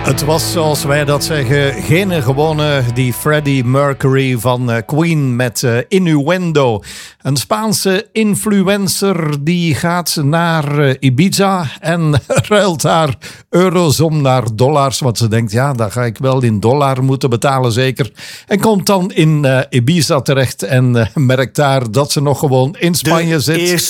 Het was, zoals wij dat zeggen, geen gewone die Freddie Mercury van Queen met Innuendo. Een Spaanse influencer die gaat naar Ibiza en ruilt haar euro's om naar dollars. Want ze denkt, ja, dat ga ik wel in dollar moeten betalen zeker. En komt dan in Ibiza terecht en merkt daar dat ze nog gewoon in Spanje zit.